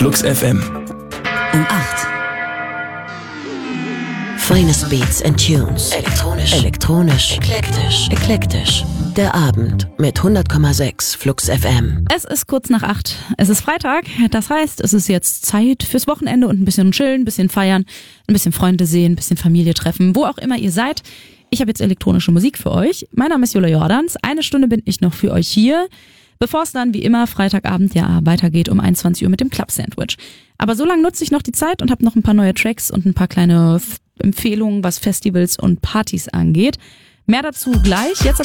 Flux FM. Um 8. Finest Beats and Tunes. Elektronisch. Eklektisch. Der Abend mit 100,6 Flux FM. Es ist kurz nach 8. Es ist Freitag. Das heißt, es ist jetzt Zeit fürs Wochenende und ein bisschen chillen, ein bisschen feiern, ein bisschen Freunde sehen, ein bisschen Familie treffen, wo auch immer ihr seid. Ich habe jetzt elektronische Musik für euch. Mein Name ist Jula Jordans. 1 Stunde bin ich noch für euch hier, bevor es dann wie immer Freitagabend weitergeht um 21 Uhr mit dem Club Sandwich. Aber so lange nutze ich noch die Zeit und habe noch ein paar neue Tracks und ein paar kleine Empfehlungen, was Festivals und Partys angeht. Mehr dazu gleich. Jetzt